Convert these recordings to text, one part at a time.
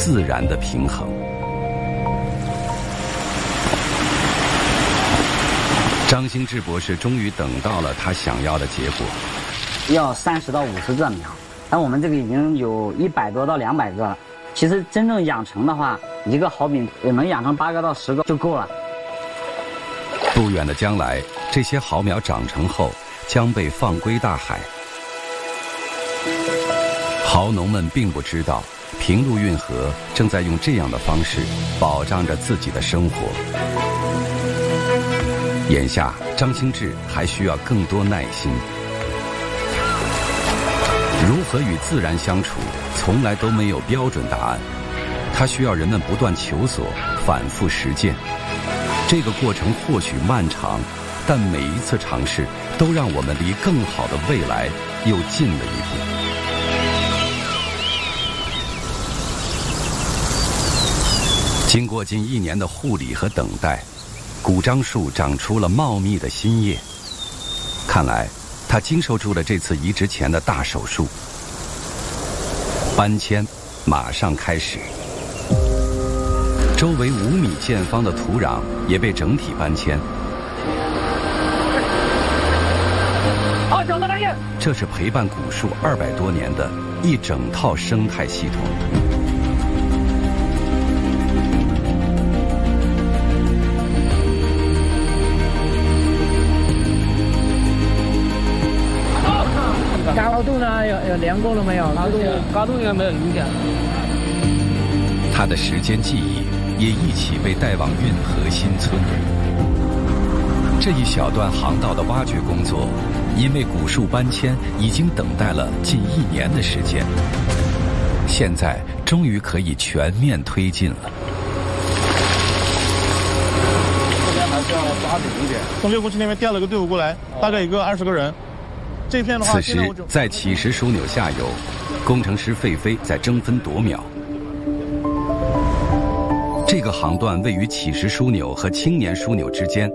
自然的平衡。张兴志博士终于等到了他想要的结果。 要30到50个苗，但我们这个已经有100多到200个了。其实真正养成的话，一个好饼也能养成8个到10个就够了。 不远的将来，这些好苗长成后将被放归大海。豪农们并不知道，平陆运河正在用这样的方式保障着自己的生活。眼下，张兴志还需要更多耐心。如何与自然相处，从来都没有标准答案。它需要人们不断求索，反复实践。这个过程或许漫长，但每一次尝试都让我们离更好的未来又近了一步。经过近1年的护理和等待，古樟树长出了茂密的新叶。看来，它经受住了这次移植前的大手术。搬迁马上开始，周围5米见方的土壤也被整体搬迁。这是陪伴古树200多年的一整套生态系统。 高度呢？有量过了没有？高度应该没有影响。 他的时间记忆也一起被带往运河新村。这一小段航道的挖掘工作，因为古树搬迁已经等待了近1年的时间，现在终于可以全面推进了。 这边还是要抓紧一点。从6公区那边调了个队伍过来，大概一个20个人。这片的话， 此时在启石枢纽下游，工程师费飞在争分夺秒。这个航段位于启石枢纽和青年枢纽之间。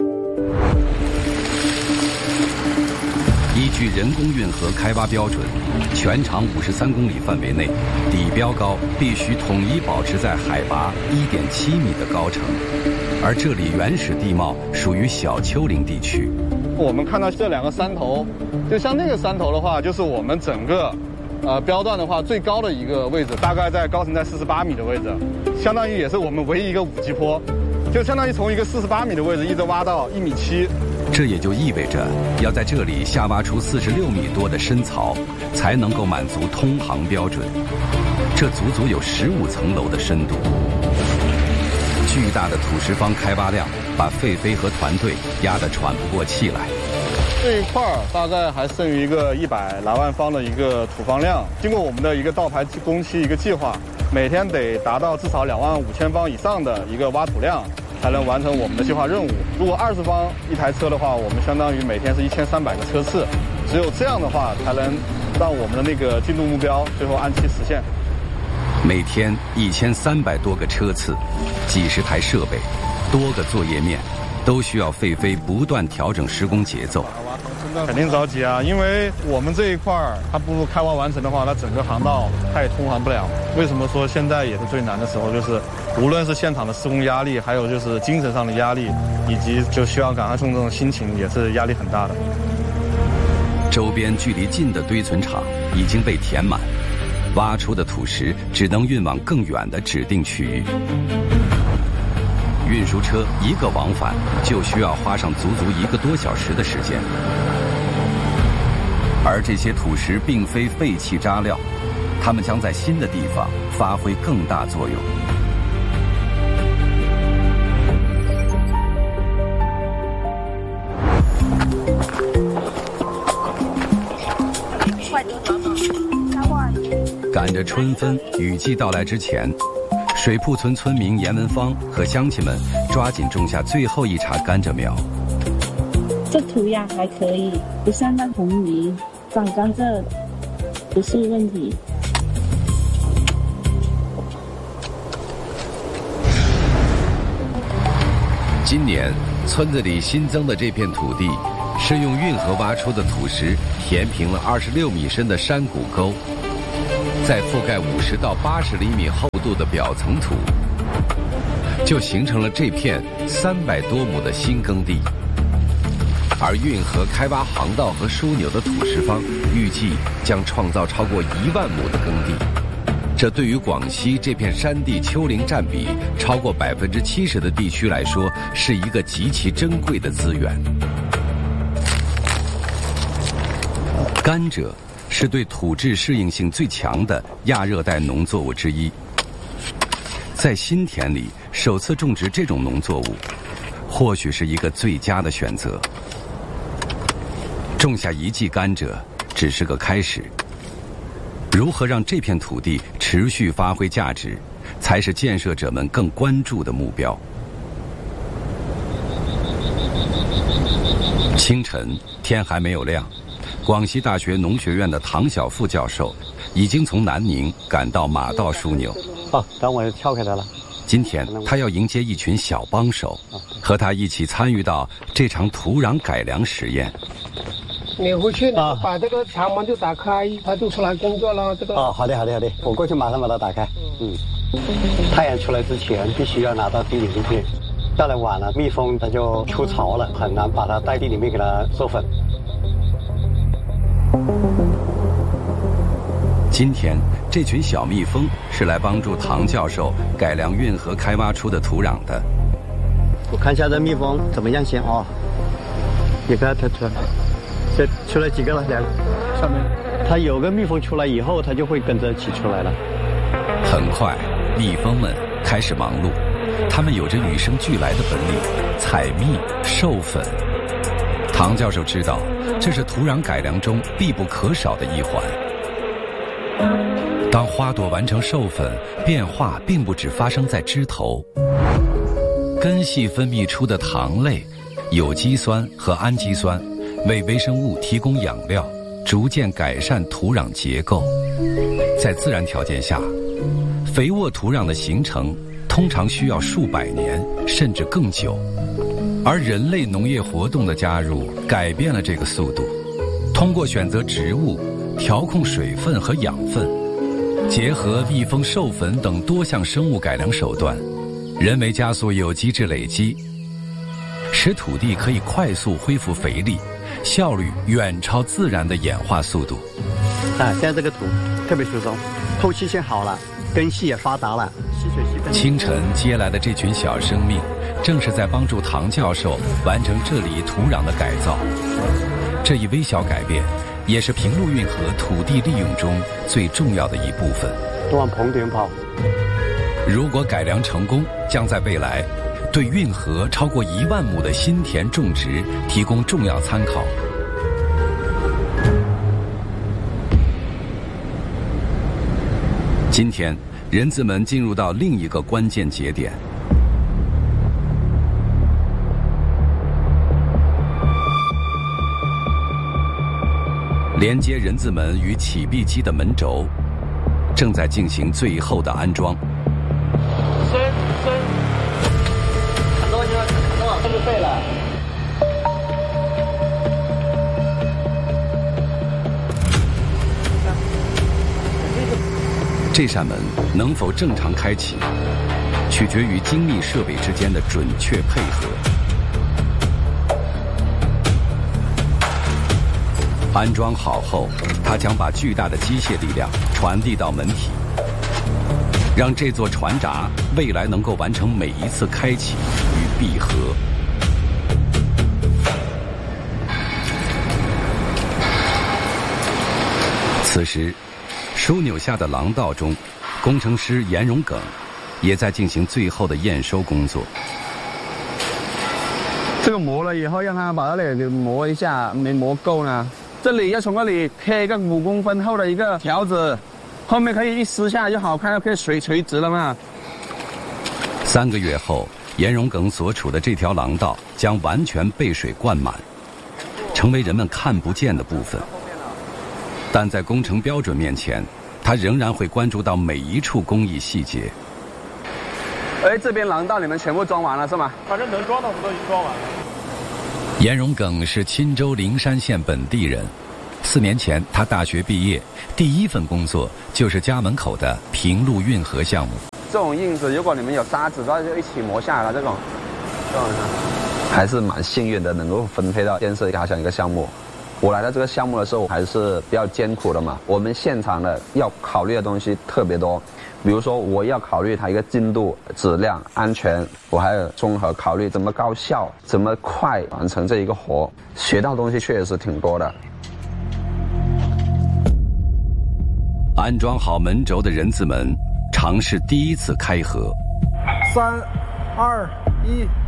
依据人工运河开挖标准，全长53公里范围内，底标高必须统一保持在海拔1.7米的高程，而这里原始地貌属于小丘陵地区。 我们看到这2个山头，就像那个山头的话，就是我们整个标段的话最高的一个位置，大概在高程在48米的位置，相当于也是我们唯一一个5级坡，就相当于从一个48米的位置一直挖到1.7米。 这也就意味着要在这里下挖出46米多的深槽，才能够满足通航标准。这足足有15层楼的深度。巨大的土石方开挖量把费飞和团队压得喘不过气来。 这一块大概还剩余一个100来万方的一个土方量，经过我们的一个倒排工期一个计划，每天得达到至少25000方以上的一个挖土量，才能完成我们的计划任务。如果20方一台车的话，我们相当于每天是1300个车次，只有这样的话，才能让我们的那个进度目标最后按期实现。 每天1300多个车次，几十台设备，多个作业面，都需要费飞不断调整施工节奏。 肯定着急啊，因为我们这一块它不开挖完成的话，它整个航道它也通航不了。为什么说现在也是最难的时候？就是无论是现场的施工压力，还有就是精神上的压力，以及就需要赶快送这种心情，也是压力很大的。 周边距离近的堆存场已经被填满，挖出的土石只能运往更远的指定区域。运输车一个往返就需要花上足足1个多小时的时间。而这些土石并非废弃渣料，它们将在新的地方发挥更大作用。赶着春分雨季到来之前，水铺村村民严文芳和乡亲们抓紧种下最后一茬甘蔗苗。 这土壤还可以，不像那红泥长甘蔗不是问题。 今年村子里新增的这片土地，是用运河挖出的土石填平了26米深的山谷沟。 再覆盖50到80厘米厚度的表层土，就形成了这片300多亩的新耕地。而运河开挖航道和枢纽的土石方预计将创造超过1万亩的耕地，这对于广西这片山地丘陵占比超过70%的地区来说，是一个极其珍贵的资源。甘蔗是对土质适应性最强的亚热带农作物之一，在新田里首次种植这种农作物，或许是一个最佳的选择。种下1季甘蔗只是个开始，如何让这片土地持续发挥价值，才是建设者们更关注的目标。清晨，天还没有亮，广西大学农学院的唐晓副教授已经从南宁赶到马道枢纽。 等我撬开它了。 今天他要迎接一群小帮手，和他一起参与到这场土壤改良实验。 你回去把这个墙门就打开，他就出来工作了。这个好的，我过去马上把它打开。太阳出来之前必须要拿到地里面去，到了晚了蜜蜂它就出巢了，很难把它带地里面给它授粉。 今天这群小蜜蜂是来帮助唐教授改良运河开挖出的土壤的。 我看一下这蜜蜂怎么样先啊？你看它这出来几个了？2个。上面它有个蜜蜂出来以后，它就会跟着一起出来了。 很快，蜜蜂们开始忙碌，它们有着与生俱来的本领，采蜜、授粉。唐教授知道，这是土壤改良中必不可少的一环。当花朵完成授粉，变化并不只发生在枝头，根系分泌出的糖类、有机酸和氨基酸为微生物提供养料，逐渐改善土壤结构。在自然条件下，肥沃土壤的形成通常需要数百年甚至更久，而人类农业活动的加入改变了这个速度。通过选择植物、调控水分和养分，结合蜜蜂授粉等多项生物改良手段，人为加速有机质累积，使土地可以快速恢复肥力，效率远超自然的演化速度。 现在这个土特别疏松，透气性好了，根系也发达了，吸水吸分。 清晨接来的这群小生命，正是在帮助唐教授完成这里土壤的改造。这一微小改变，也是平陆运河土地利用中最重要的一部分。 都往棚顶跑。 如果改良成功，将在未来对运河超过1万亩的新田种植提供重要参考。今天，人子们进入到另一个关键节点。连接人子们与起闭机的门轴，正在进行最后的安装。 很多就废了。 这扇门能否正常开启，取决于精密设备之间的准确配合。安装好后，它将把巨大的机械力量传递到门体，让这座船闸未来能够完成每一次开启与闭合。此时，枢纽下的廊道中，工程师严荣耿也在进行最后的验收工作。 这个磨了以后，让它把它给磨一下，没磨够呢。这里要从这里贴一个5公分厚的一个条子，后面可以一撕下就好看，可以垂直了嘛。 3个月后，严荣耿所处的这条廊道将完全被水灌满，成为人们看不见的部分。但在工程标准面前，他仍然会关注到每一处工艺细节。 这边廊道你们全部装完了是吗？ 反正能装的我们都已经装完了。 严荣耿是钦州灵山县本地人， 4年前，他大学毕业，第一份工作就是家门口的平路运河项目。 这种印子，如果你们有沙子，那就一起磨下来了。这种还是蛮幸运的，能够分配到建设好像一个项目。我来到这个项目的时候，还是比较艰苦的嘛。我们现场的要考虑的东西特别多，比如说我要考虑它一个进度、质量、安全，我还要综合考虑怎么高效、怎么快完成这一个活。学到东西确实是挺多的。 安装好门轴的人字门，尝试第一次开合。 3、2、1。